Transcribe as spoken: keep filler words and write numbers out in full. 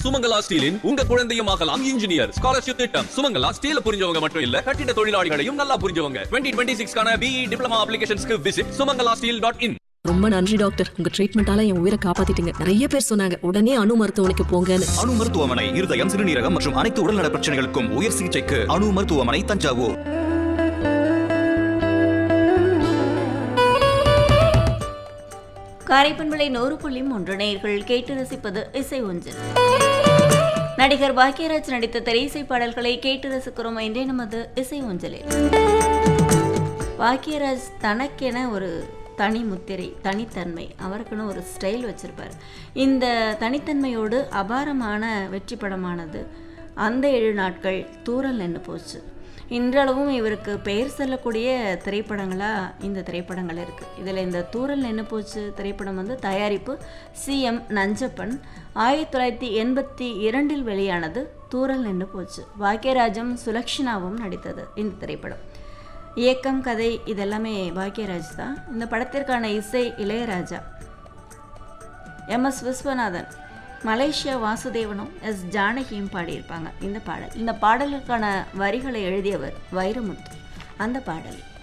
சுமங்கலா ஸ்டீலின் உங்க குழந்தையும் ஆகலாம் இன்ஜினியர் ஸ்காலர்ஷிப் திட்டம். சுமங்கலா ஸ்டீல புரிஞ்சவங்க மட்டும் இல்ல, கட்டிட தொழிலாளிகளையும் நல்லா புரிஞ்சவங்க. twenty twenty-six கான BE diploma அப்ளிகேஷன்ஸ்க்கு visit Sumangala steel dot in. ரொம்ப நன்றி டாக்டர், உங்க ட்ரீட்மெண்டால என் உயிரை காப்பாத்திட்டீங்க. நிறைய பேர் சொன்னாங்க உடனே அணு மருத்துவமனைக்கு போங்கன்னு. அணு மருத்துவமனை இருதயம், சிறுநீரகம் மற்றும் அனைத்து உடல்நல பிரச்சனைகளுக்கும் உயர் சிகிச்சைக்கு அணு மருத்துவமனை, தஞ்சாவூர். காரைப்பண்பளை நூறு புள்ளி மூன்று நேயர்கள் கேட்டு ரசிப்பது இசை ஒன்றில். நடிகர் பாக்யராஜ் நடித்த திரையிசை பாடல்களை கேட்டு ரசிக்கிறோம் என்றே நமது இசை ஒன்றிலில். பாக்யராஜ் தனக்கென ஒரு தனி முத்திரை, தனித்தன்மை, அவருக்குன்னு ஒரு ஸ்டைல் வச்சிருப்பார். இந்த தனித்தன்மையோடு அபாரமான வெற்றி படமானது அந்த ஏழு நாட்கள், தூரல் நின்று போச்சு. இன்றளவும் இவருக்கு பெயர் சொல்லக்கூடிய திரைப்படங்களாக இந்த திரைப்படங்கள் இருக்குது. இதில் இந்த தூரல் நின்று போச்சு திரைப்படம் வந்து தயாரிப்பு சிஎம் நஞ்சப்பன். ஆயிரத்தி தொள்ளாயிரத்தி எண்பத்தி இரண்டில் வெளியானது தூரல் நின்று போச்சு. பாக்யராஜும் சுலக்ஷனாவும் நடித்தது இந்த திரைப்படம். இயக்கம், கதை இதெல்லாமே பாக்யராஜ் தான். இந்த படத்திற்கான இசை Ilaiyaraaja, M S Viswanathan, Malaysia வாசுதேவனும் S ஜானகியும் பாடியிருப்பாங்க இந்த பாடல். இந்த பாடலுக்கான வரிகளை எழுதியவர் வைரமுத்து. அந்த பாடல்